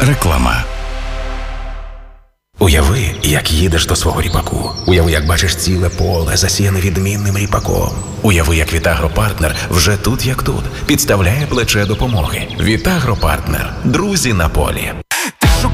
Реклама. Уяви, як їдеш до свого ріпаку. Уяви, як бачиш ціле поле, засіяне відмінним ріпаком. Уяви, як Вітагропартнер вже тут як тут підставляє плече допомоги. Вітагропартнер. Друзі на полі.